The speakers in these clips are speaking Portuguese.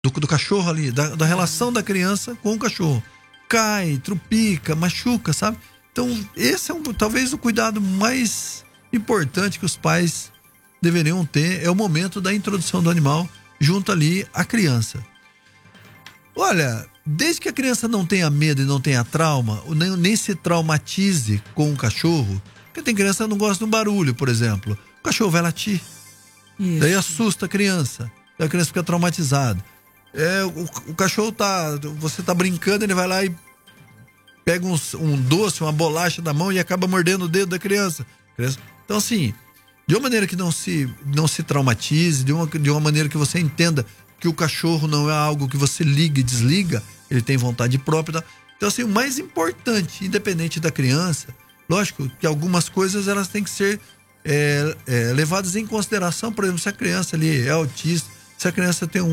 do cachorro ali, da relação da criança com o cachorro. Cai, trupica, machuca, sabe? Então, esse é talvez o cuidado mais importante que os pais deveriam ter, é o momento da introdução do animal junto ali à criança. Olha, desde que a criança não tenha medo e não tenha trauma, nem se traumatize com o cachorro, porque tem criança que não gosta de um barulho, por exemplo. O cachorro vai latir. Isso. Daí assusta a criança. Daí a criança fica traumatizada. O cachorro você tá brincando, ele vai lá e pega um doce, uma bolacha da mão e acaba mordendo o dedo da criança. Então, assim, de uma maneira que não se traumatize, de uma maneira que você entenda que o cachorro não é algo que você liga e desliga, ele tem vontade própria. Então, assim, o mais importante, independente da criança, lógico que algumas coisas elas têm que ser levadas em consideração. Por exemplo, se a criança ali é autista, se a criança tem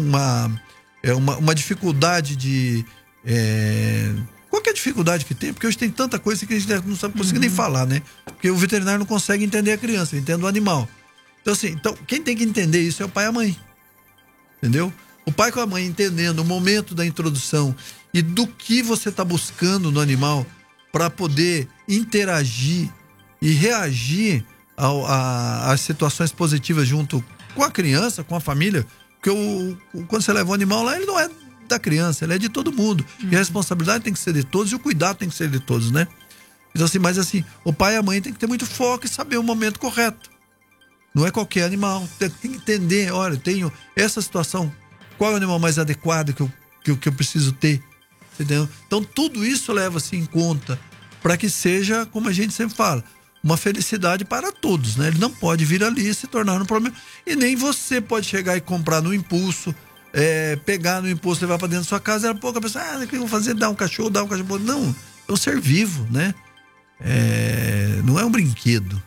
uma dificuldade de... qualquer dificuldade que tem, porque hoje tem tanta coisa que a gente não sabe conseguir nem falar, né? Porque o veterinário não consegue entender a criança, entende o animal. Então, assim, quem tem que entender isso é o pai e a mãe. Entendeu? O pai com a mãe entendendo o momento da introdução e do que você está buscando no animal para poder interagir e reagir às situações positivas junto com a criança, com a família. Porque quando você leva o animal lá, ele não é da criança, ele é de todo mundo. E a responsabilidade tem que ser de todos e o cuidado tem que ser de todos, né? Então, assim, mas assim, o pai e a mãe tem que ter muito foco e saber o momento correto. Não é qualquer animal. Tem que entender, olha, eu tenho essa situação, qual é o animal mais adequado que eu preciso ter? Entendeu? Então, tudo isso leva-se em conta para que seja, como a gente sempre fala, uma felicidade para todos, né? Ele não pode vir ali e se tornar um problema. E nem você pode chegar e comprar no impulso, pegar no impulso, levar para dentro da sua casa. Era pouco a pessoa, o que eu vou fazer? Dar um cachorro. Não, é um ser vivo, né? Não é um brinquedo.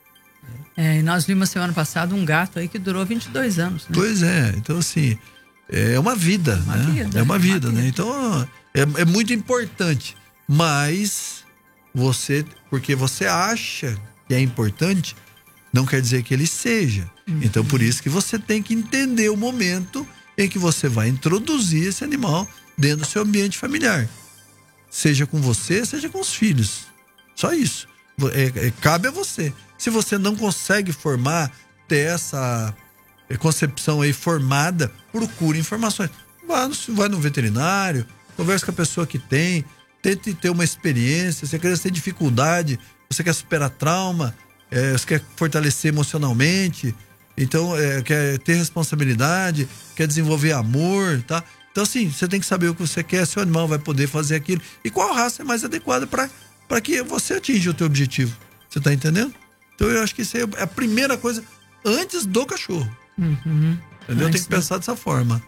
E nós vimos semana passada um gato aí que durou 22 anos, né? Pois é, então assim, é uma vida, né? É uma vida, né? Então, é muito importante, mas porque você acha que é importante, não quer dizer que ele seja. Então, por isso que você tem que entender o momento em que você vai introduzir esse animal dentro do seu ambiente familiar. Seja com você, seja com os filhos. Só isso. Cabe a você. Se você não consegue ter essa concepção aí formada, procure informações. Vai no veterinário, converse com a pessoa que tente ter uma experiência. Se a criança tem dificuldade, você quer superar trauma, você quer fortalecer emocionalmente, então quer ter responsabilidade, quer desenvolver amor, tá? Então, assim, você tem que saber o que você quer, seu animal vai poder fazer aquilo e qual raça é mais adequada para que você atinja o teu objetivo. Você tá entendendo? Então, eu acho que isso é a primeira coisa antes do cachorro. Entendeu? Tem que pensar dessa forma.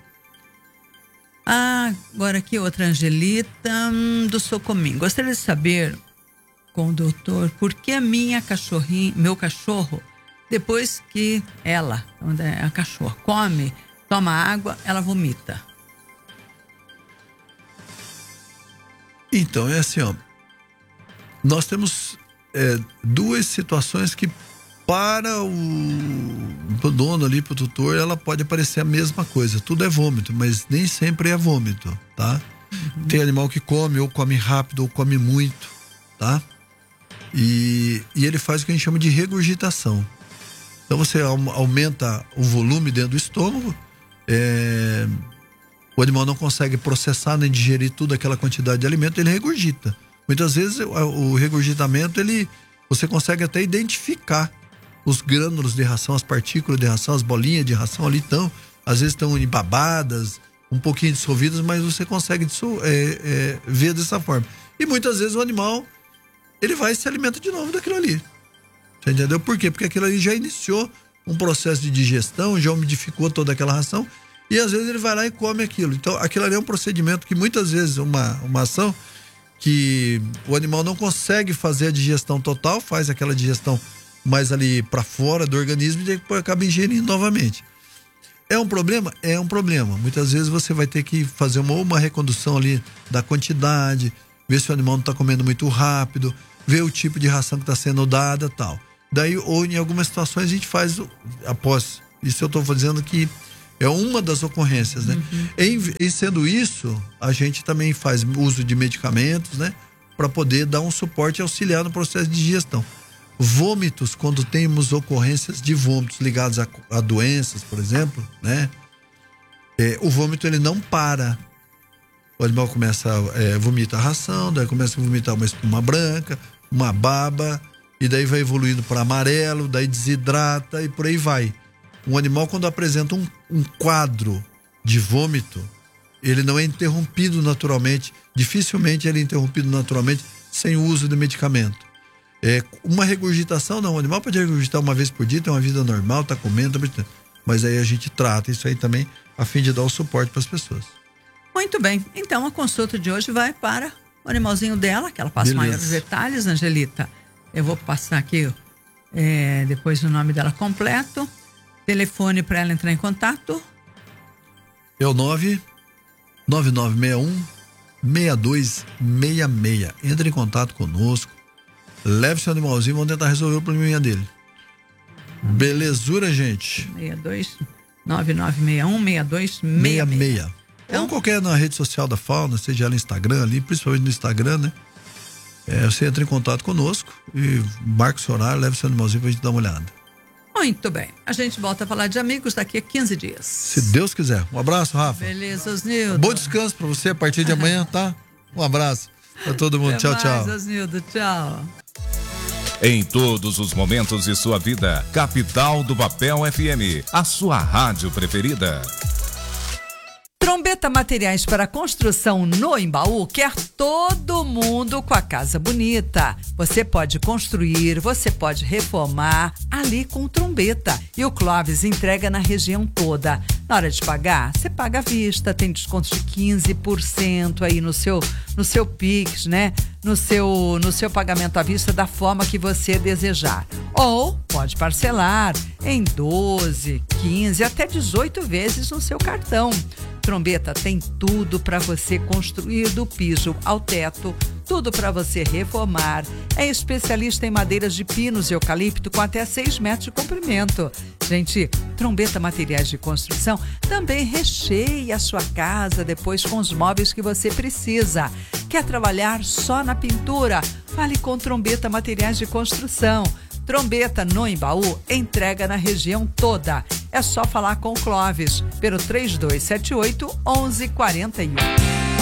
Agora aqui outra Angelita do Socominho. Gostaria de saber com o doutor por que meu cachorro, depois que a cachorra come, toma água, ela vomita. Então, é assim, ó. Nós temos duas situações que para o dono ali, pro tutor, ela pode parecer a mesma coisa. Tudo é vômito, mas nem sempre é vômito, tá? Tem animal que come, ou come rápido, ou come muito, tá? E ele faz o que a gente chama de regurgitação. Então você aumenta o volume dentro do estômago, o animal não consegue processar nem digerir toda aquela quantidade de alimento, ele regurgita. Muitas vezes o regurgitamento, você consegue até identificar os grânulos de ração, as partículas de ração, as bolinhas de ração ali às vezes estão embabadas, um pouquinho dissolvidas, mas você consegue ver dessa forma. E muitas vezes o animal, ele vai e se alimenta de novo daquilo ali. Você entendeu? Por quê? Porque aquilo ali já iniciou um processo de digestão, já umidificou toda aquela ração, e às vezes ele vai lá e come aquilo. Então, aquilo ali é um procedimento que muitas vezes, uma ação que o animal não consegue fazer a digestão total, faz aquela digestão mais ali para fora do organismo e depois acaba ingerindo novamente. É um problema? É um problema. Muitas vezes você vai ter que fazer uma recondução ali da quantidade, ver se o animal não está comendo muito rápido, ver o tipo de ração que está sendo dada, tal. Daí, ou em algumas situações a gente faz, após, isso eu estou dizendo que É uma das ocorrências, né? Em sendo isso, a gente também faz uso de medicamentos, né? Para poder dar um suporte e auxiliar no processo de digestão. Vômitos, quando temos ocorrências de vômitos ligados a doenças, por exemplo, né? O vômito, ele não para. O animal começa a vomitar ração, daí começa a vomitar uma espuma branca, uma baba, e daí vai evoluindo para amarelo, daí desidrata e por aí vai. Um animal, quando apresenta um quadro de vômito, ele não é interrompido naturalmente, dificilmente ele é interrompido naturalmente sem o uso de medicamento. Uma regurgitação, não, o animal pode regurgitar uma vez por dia, tem uma vida normal, tá comendo, mas aí a gente trata isso aí também a fim de dar o suporte para as pessoas. Muito bem, então a consulta de hoje vai para o animalzinho dela, que ela passa maiores detalhes, Angelita. Eu vou passar aqui depois o nome dela completo, telefone para ela entrar em contato. É o 99961-6266. Entre em contato conosco, leve seu animalzinho e vamos tentar resolver o probleminha dele. Belezura, gente? 9961-6266. Ou qualquer na rede social da Fauna, seja ela no Instagram ali, principalmente no Instagram, né? Você entra em contato conosco e marca o seu horário, leva o seu animalzinho pra gente dar uma olhada. Muito bem. A gente volta a falar de amigos daqui a 15 dias. Se Deus quiser. Um abraço, Rafa. Beleza, Osnildo. Bom descanso pra você a partir de amanhã, tá? Um abraço pra todo mundo. Até tchau, mais, tchau. Osnildo. Tchau. Em todos os momentos de sua vida, Capital do Papel FM, a sua rádio preferida. Trombeta Materiais para Construção no Embaú quer todo mundo com a casa bonita. Você pode construir, você pode reformar ali com Trombeta. E o Clóvis entrega na região toda. Na hora de pagar, você paga à vista, tem desconto de 15% aí no seu Pix, né? No seu pagamento à vista da forma que você desejar. Ou pode parcelar em 12, 15, até 18 vezes no seu cartão. Trombeta tem tudo para você construir do piso ao teto, tudo para você reformar. É especialista em madeiras de pinos e eucalipto com até 6 metros de comprimento. Gente, Trombeta Materiais de Construção também recheia a sua casa depois com os móveis que você precisa. Quer trabalhar só na pintura? Fale com Trombeta Materiais de Construção. Trombeta no Embaú entrega na região toda. É só falar com o Clóvis pelo 3278-1141.